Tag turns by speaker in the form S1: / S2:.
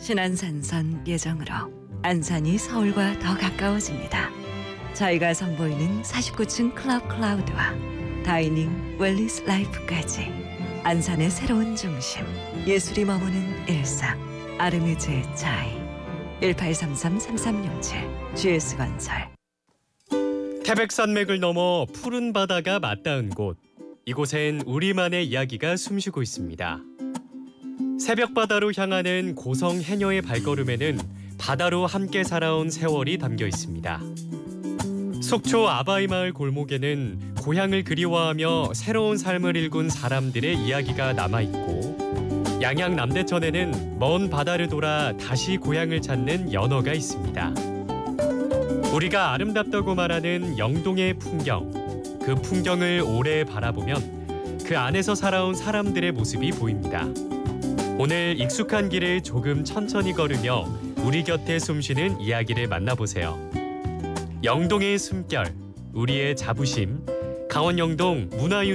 S1: 신안산선 예정으로 안산이 서울과 더 가까워집니다. 저희가 선보이는 49층 클럽 클라우드와 다이닝 웰리스 라이프까지 안산의 새로운 중심, 예술이 머무는 일상, 아르미즈의 차이. 1833-3367 GS건설.
S2: 태백산맥을 넘어 푸른 바다가 맞닿은 곳. 이곳엔 우리만의 이야기가 숨쉬고 있습니다. 새벽 바다로 향하는 고성 해녀의 발걸음에는 바다로 함께 살아온 세월이 담겨 있습니다. 속초 아바이마을 골목에는 고향을 그리워하며 새로운 삶을 일군 사람들의 이야기가 남아있고, 양양 남대천에는 먼 바다를 돌아 다시 고향을 찾는 연어가 있습니다. 우리가 아름답다고 말하는 영동의 풍경, 그 풍경을 오래 바라보면 그 안에서 살아온 사람들의 모습이 보입니다. 오늘 익숙한 길을 조금 천천히 걸으며 우리 곁에 숨쉬는 이야기를 만나보세요. 영동의 숨결, 우리의 자부심, 강원 영동 문화유